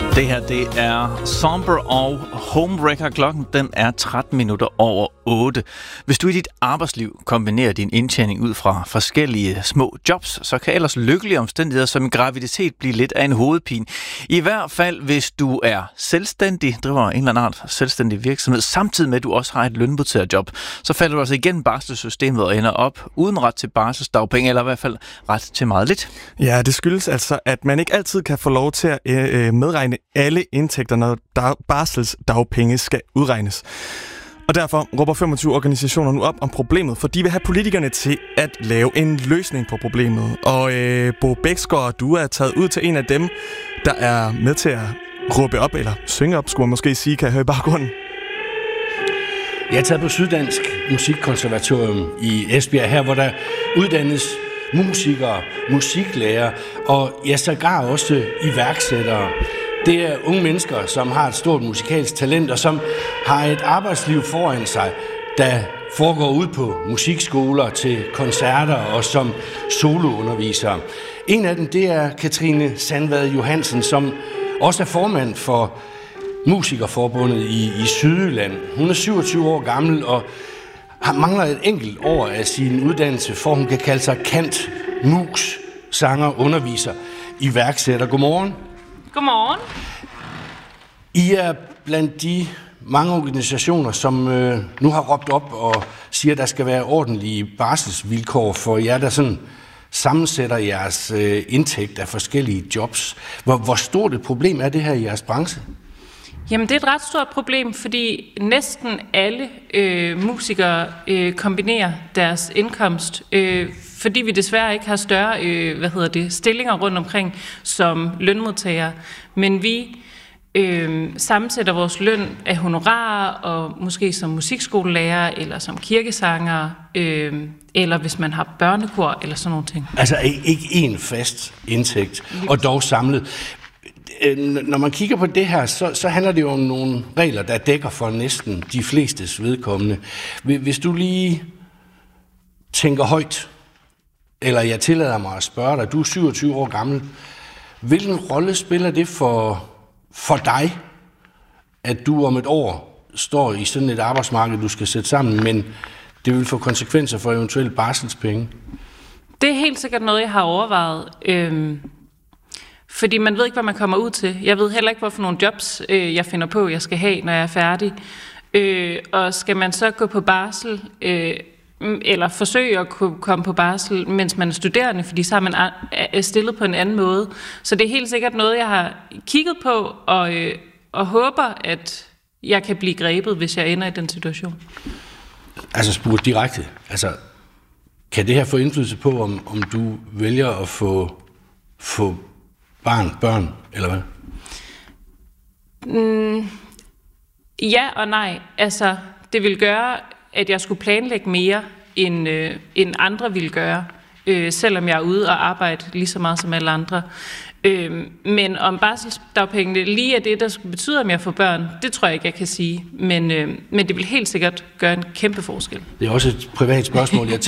Det her, det er Somber og Homewrecker. Klokken, den er 13 minutter over 8. Hvis du i dit arbejdsliv kombinerer din indtjening ud fra forskellige små jobs, så kan ellers lykkelige omstændigheder som en graviditet blive lidt af en hovedpine. I hvert fald, hvis du er selvstændig, driver en eller anden art selvstændig virksomhed, samtidig med, at du også har et lønmodtagerjob, så falder du altså igennem barselssystemet og ender op uden ret til barselsdagpenge, eller i hvert fald ret til meget lidt. Ja, det skyldes altså, at man ikke altid kan få lov til at medregne alle indtægter, når barselsdagpenge skal udregnes. Og derfor råber 25 organisationer nu op om problemet, for de vil have politikerne til at lave en løsning på problemet. Og Bo Bæksgaard, du er taget ud til en af dem, der er med til at råbe op, eller synge op, skulle man måske sige, kan jeg høre i baggrunden. Jeg er taget på Syddansk Musikkonservatorium i Esbjerg, her hvor der uddannes musikere, musiklærer og sågar også iværksættere. Det er unge mennesker, som har et stort musikalsk talent, og som har et arbejdsliv foran sig, der foregår ud på musikskoler til koncerter og som soloundervisere. En af dem, det er Katrine Sandvad Johansen, som også er formand for Musikerforbundet i Sydjylland. Hun er 27 år gammel og mangler et enkelt år af sin uddannelse, for hun kan kalde sig kant, mus, sanger, underviser, iværksætter. Godmorgen. Godmorgen. I er blandt de mange organisationer, som nu har råbt op og siger, at der skal være ordentlige barselsvilkår for jer, der sådan sammensætter jeres indtægt af forskellige jobs. Hvor stort et problem er det her i jeres branche? Jamen, det er et ret stort problem, fordi næsten alle musikere kombinerer deres indkomst, fordi vi desværre ikke har større stillinger rundt omkring som lønmodtagere. Men vi sammensætter vores løn af honorarer, og måske som musikskolelærer, eller som kirkesanger, eller hvis man har børnekor, eller sådan nogle ting. Altså ikke én fast indtægt, og dog samlet. Når man kigger på det her, så handler det jo om nogle regler, der dækker for næsten de flestes vedkommende. Hvis du lige tænker højt, eller jeg tillader mig at spørge dig, du er 27 år gammel, hvilken rolle spiller det for dig, at du om et år står i sådan et arbejdsmarked, du skal sætte sammen, men det vil få konsekvenser for eventuelle barselspenge? Det er helt sikkert noget, jeg har overvejet. Fordi man ved ikke, hvad man kommer ud til. Jeg ved heller ikke, hvorfor nogle jobs, jeg finder på, jeg skal have, når jeg er færdig. Og skal man så gå på barsel, eller forsøge at komme på barsel, mens man er studerende, fordi så har man stillet på en anden måde. Så det er helt sikkert noget, jeg har kigget på, og håber, at jeg kan blive grebet, hvis jeg ender i den situation. Altså spurgt direkte. Altså, kan det her få indflydelse på, om du vælger at få børn, eller hvad? Ja og nej. Altså, det vil gøre, at jeg skulle planlægge mere, end andre ville gøre, selvom jeg er ude og arbejde lige så meget som alle andre. Men om barselsdagpengene lige er det, der skulle betyde, om jeg får børn, det tror jeg ikke, jeg kan sige. Men det vil helt sikkert gøre en kæmpe forskel. Det er også et privat spørgsmål, jeg